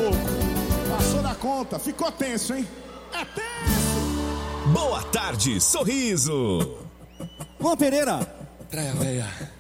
louco. Passou da conta, ficou tenso, hein? É tenso. Boa tarde, Sorriso. Juan Pereira. Praia Véia.